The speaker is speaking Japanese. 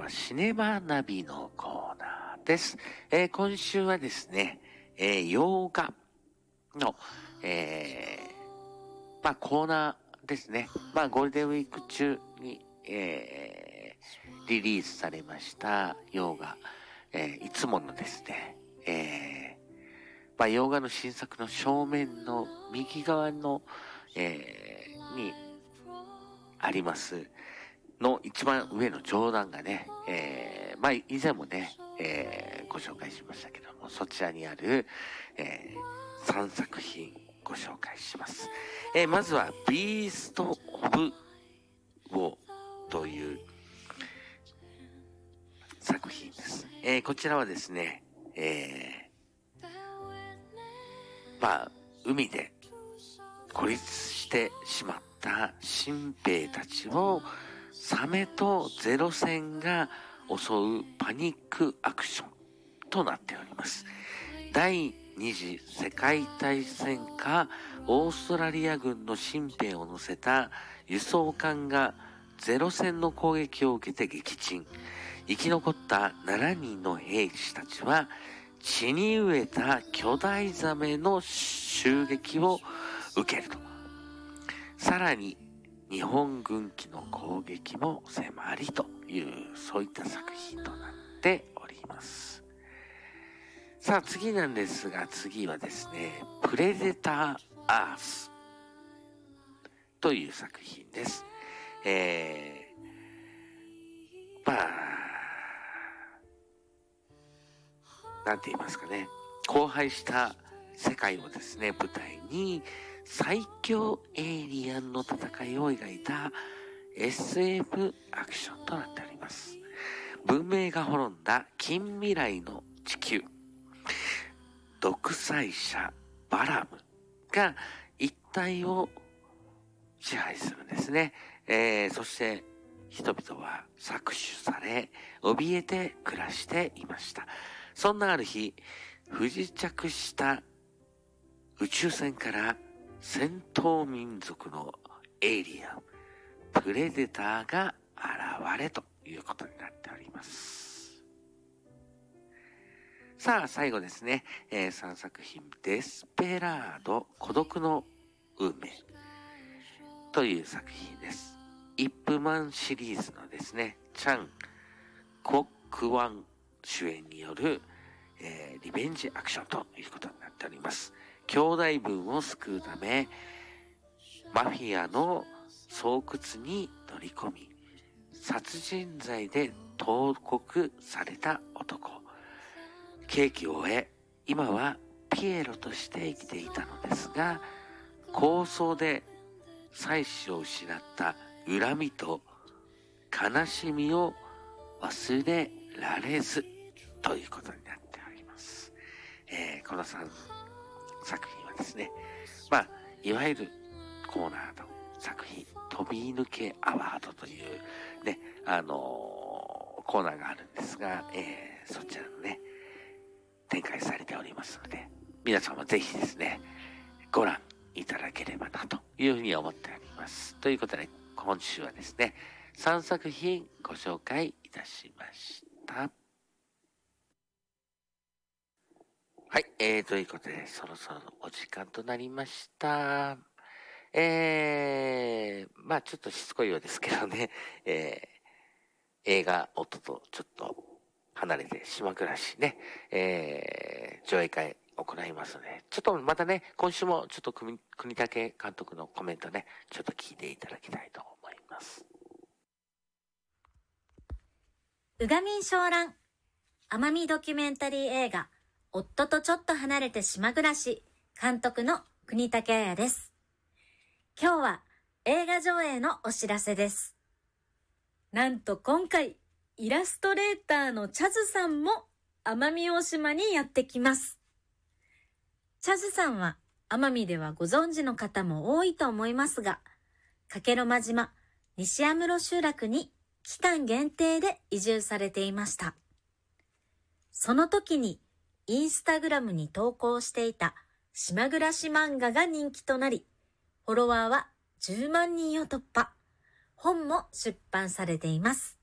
はシネマナビのコーナーです。今週はですね、洋画の、コーナーですね。ゴールデンウィーク中に、リリースされました洋画、いつものですね、洋画の新作の正面の右側の、にありますの一番上の上段がね、以前もね、ご紹介しましたけども、そちらにある、3作品ご紹介します。まずはビースト・オブ・ウォーという作品です。こちらはですね、海で孤立してしまった新兵たちをサメとゼロ戦が襲うパニックアクションとなっております。第二次世界大戦下、オーストラリア軍の新兵を乗せた輸送艦がゼロ戦の攻撃を受けて撃沈。生き残った7人の兵士たちは血に飢えた巨大ザメの襲撃を受けると。さらに日本軍機の攻撃も迫りという、そういった作品となっております。さあ次なんですが、次はですね、プレデター・アースという作品です。なんて言いますかね、荒廃した世界をですね、舞台に最強エイリアンの戦いを描いた SF アクションとなっております。文明が滅んだ近未来の地球、独裁者バラムが一帯を支配するんですね。そして人々は搾取され、怯えて暮らしていました。そんなある日、不時着した宇宙船から戦闘民族のエイリアン、プレデターが現れということになっております。さあ、最後ですね、3作品、デスペラード、孤独の運命という作品です。イップマンシリーズのですね、チャン・コックワン主演による、リベンジアクションということになっております。兄弟分を救うため、マフィアの巣窟に乗り込み、殺人罪で投獄された男。刑期を終え、今はピエロとして生きていたのですが、抗争で妻子を失った恨みと悲しみを忘れられずということになっております。この3作品はですね、いわゆるコーナーの作品、飛び抜けアワードというね、コーナーがあるんですが、そちらのね、展開されておりますので、皆様ぜひですね、ご覧いただければなというふうに思っております。ということで、今週はですね、3作品ご紹介いたしました。はい、ということで、そろそろお時間となりました。ちょっとしつこいようですけどね、映画音とちょっと離れて島暮らしね、上映会行いますので、ちょっとまたね、今週もちょっと国武監督のコメントね、ちょっと聞いていただきたいと思います。 うがみんしょうらん、奄美ドキュメンタリー映画、夫とちょっと離れて島暮らし、監督の国武彩です。今日は映画上映のお知らせです。なんと今回、イラストレーターのチャズさんも奄美大島にやってきます。チャズさんは奄美ではご存知の方も多いと思いますが、加計呂麻島、西安室集落に期間限定で移住されていました。その時にインスタグラムに投稿していた島暮らし漫画が人気となり、フォロワーは10万人を突破。本も出版されています。